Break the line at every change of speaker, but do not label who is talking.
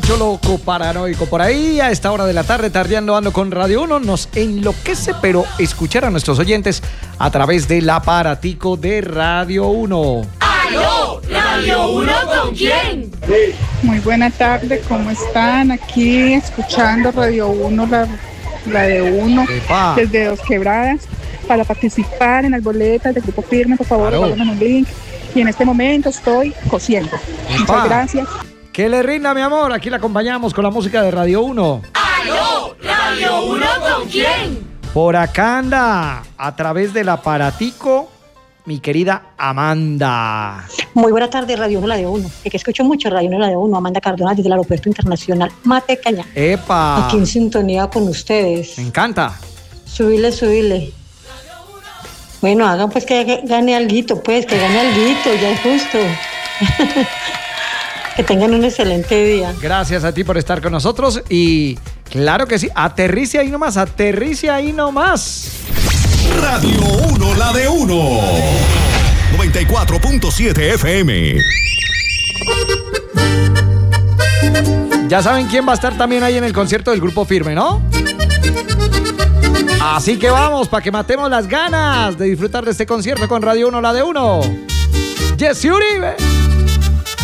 bicho loco, paranoico. Por ahí, a esta hora de la tarde, tardeando ando con Radio 1, nos enloquece, pero escuchar a nuestros oyentes a través del aparatico de Radio 1.
¡Aló! ¿Radio 1 con quién?
Muy buena tarde, ¿cómo están? Aquí escuchando Radio 1, la de uno,
Epa.
desde Dos Quebradas, para participar en las boletas del Grupo Firme, por favor,
Claro.
regálame un link. Y en este momento estoy cosiendo.
Epa.
Muchas gracias.
Que le rinda, mi amor. Aquí la acompañamos con la música de Radio 1.
¡Aló! ¿Radio 1 con quién?
Por acá anda, a través del aparatico, mi querida Amanda.
Muy buena tarde, Radio 1, la de 1. Que escucho mucho Radio 1, la de 1. Amanda Cardona, desde el Aeropuerto Internacional Matecaña.
¡Epa!
Aquí en sintonía con ustedes.
Me encanta.
Subile. Bueno, hagan pues que gane alguito, pues, que gane alguito, ya es justo. Que tengan un excelente día.
Gracias a ti por estar con nosotros y claro que sí, aterrice ahí nomás.
Radio 1, la de 1. 94.7 FM.
Ya saben quién va a estar también ahí en el concierto del Grupo Firme, ¿no? Así que vamos, para que matemos las ganas de disfrutar de este concierto con Radio 1, la de 1. Jessy Uribe.